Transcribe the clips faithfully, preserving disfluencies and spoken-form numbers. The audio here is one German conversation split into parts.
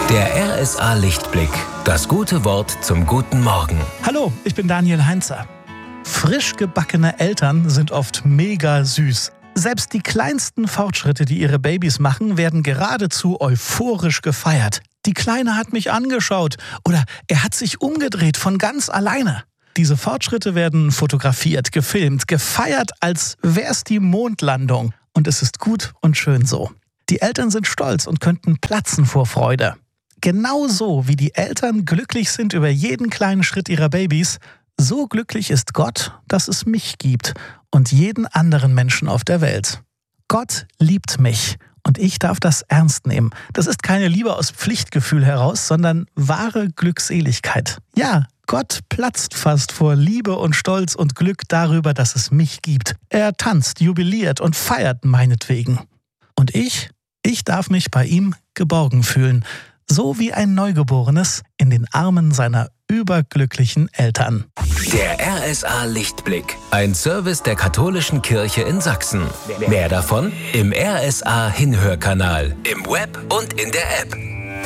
Der R S A Lichtblick. Das gute Wort zum guten Morgen. Hallo, ich bin Daniel Heinzer. Frisch gebackene Eltern sind oft mega süß. Selbst die kleinsten Fortschritte, die ihre Babys machen, werden geradezu euphorisch gefeiert. Die Kleine hat mich angeschaut oder er hat sich umgedreht von ganz alleine. Diese Fortschritte werden fotografiert, gefilmt, gefeiert, als wär's die Mondlandung. Und es ist gut und schön so. Die Eltern sind stolz und könnten platzen vor Freude. Genauso wie die Eltern glücklich sind über jeden kleinen Schritt ihrer Babys, so glücklich ist Gott, dass es mich gibt und jeden anderen Menschen auf der Welt. Gott liebt mich und ich darf das ernst nehmen. Das ist keine Liebe aus Pflichtgefühl heraus, sondern wahre Glückseligkeit. Ja, Gott platzt fast vor Liebe und Stolz und Glück darüber, dass es mich gibt. Er tanzt, jubiliert und feiert meinetwegen. Und ich, ich darf mich bei ihm geborgen fühlen, so wie ein Neugeborenes in den Armen seiner überglücklichen Eltern. Der R S A Lichtblick. Ein Service der Katholischen Kirche in Sachsen. Mehr davon im R S A Hinhörkanal, im Web und in der App.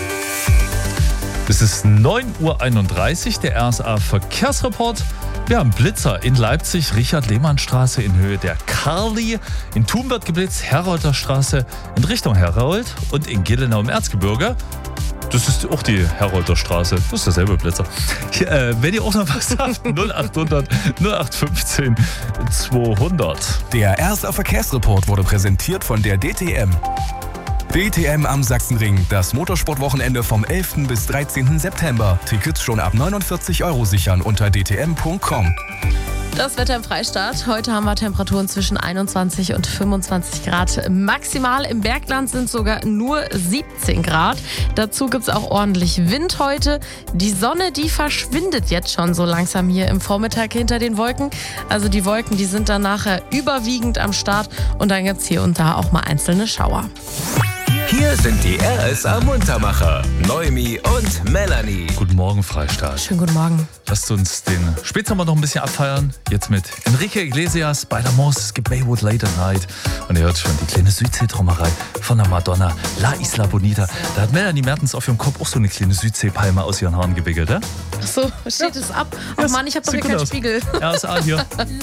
Es ist neun Uhr einunddreißig, der R S A Verkehrsreport. Wir haben Blitzer in Leipzig, Richard-Lehmann-Straße in Höhe der Karli. In Thun wird geblitzt, Herolder Straße in Richtung Herold und in Gillenau im Erzgebirge. Das ist auch die Herolder Straße. Das ist derselbe Blitzer. Hier, äh, wenn ihr auch noch was habt, null acht hundert null acht fünfzehn zweihundert. Der R S A Verkehrsreport wurde präsentiert von der D T M. D T M am Sachsenring, das Motorsportwochenende vom elften bis dreizehnten September. Tickets schon ab neunundvierzig Euro sichern unter d t m punkt com. Das Wetter im Freistaat. Heute haben wir Temperaturen zwischen einundzwanzig und fünfundzwanzig Grad. Maximal im Bergland sind sogar nur siebzehn Grad. Dazu gibt es auch ordentlich Wind heute. Die Sonne, die verschwindet jetzt schon so langsam hier im Vormittag hinter den Wolken. Also die Wolken, die sind dann nachher überwiegend am Start. Und dann gibt es hier und da auch mal einzelne Schauer. Hier sind die R S A Muntermacher, Noemi und Melanie. Guten Morgen, Freistaat. Schönen guten Morgen. Lasst uns den Spätsommer noch ein bisschen abfeiern. Jetzt mit Enrique Iglesias, Spider-Moss, es gibt Maywood Late at Night. Und ihr hört schon die kleine Südsee-Trommerei von der Madonna, La Isla Bonita. Da hat Melanie Mertens auf ihrem Kopf auch so eine kleine Südseepalme aus ihren Haaren gewickelt, ja? Ach so, steht es ab? Ach Ja, Mann, ich habe doch hier sieht gut keinen aus. Spiegel. R S A hier. La